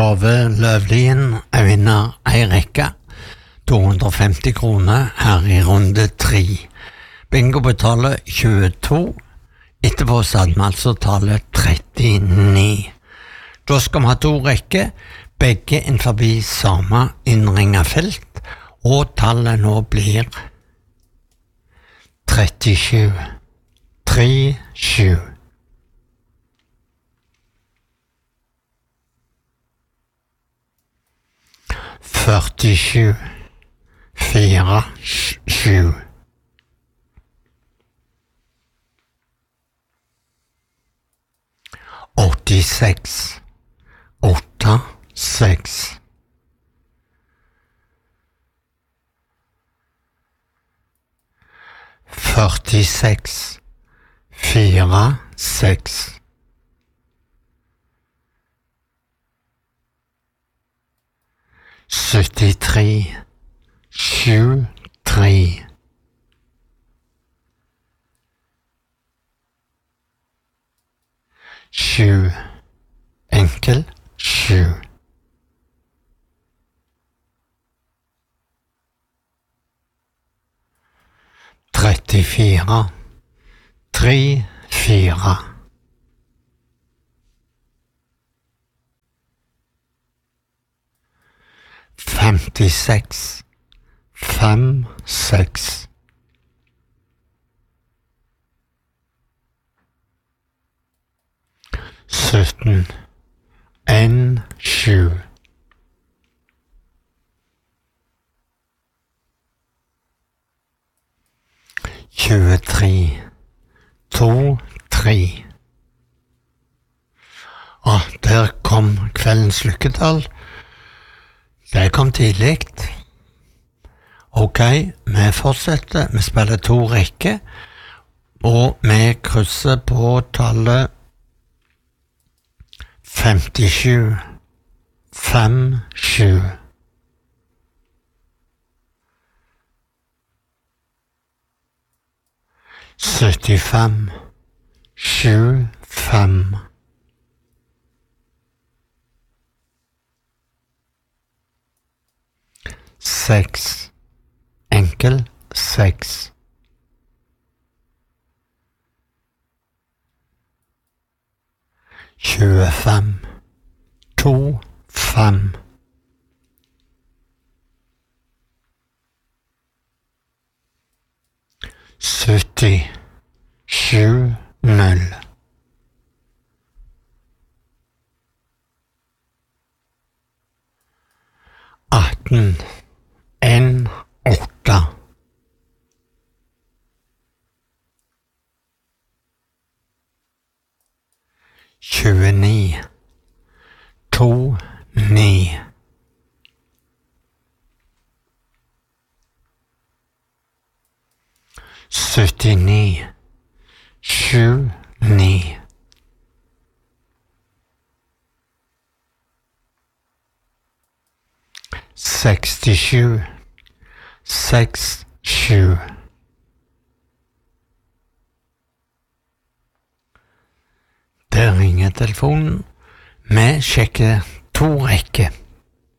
Ove Løvlien vinner ei rekke, 250 kroner her i runde 3. Bingo betaler 22, etterpå satt vi altså tallet 39. Da skal vi ha 2 rekker, begge innenfor samme innringet felt, og tallet nå blir 37. 37. 47. 47. 86. 86. 46. 46. 73. 73. 7. Enkel 7. 34. 34. 56. 56. 17. 7. 23. 3. Der kom kveldens lykketall. Det kom tidlig. Ok, vi fortsetter. Vi spiller 2 rekker, og vi krysser på tallet 57. 57. 75. 75. 6. Enkel 6. 25. 2. 5. 70. 7. 0. 18. 1. 8. 29. 2. 9. 79. 7. 9. 67. 6. 7. Der ringer telefonen. Vi sjekker 2 rekker.